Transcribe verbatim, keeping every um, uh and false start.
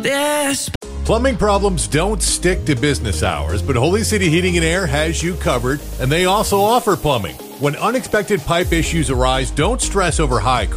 desperate. Plumbing problems don't stick to business hours, but Holy City Heating and Air has you covered, and they also offer plumbing. When unexpected pipe issues arise, don't stress over high